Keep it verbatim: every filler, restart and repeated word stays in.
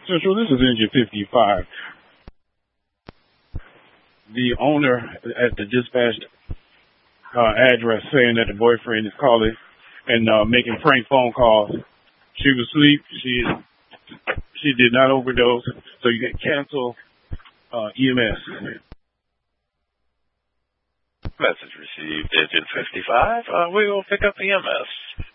Central, this is Engine fifty-five. The owner at the dispatch uh, address saying that the boyfriend is calling and uh, making prank phone calls. She was asleep. She she did not overdose, so you can cancel uh, E M S. Message received, Engine fifty-five. Uh, we will pick up E M S.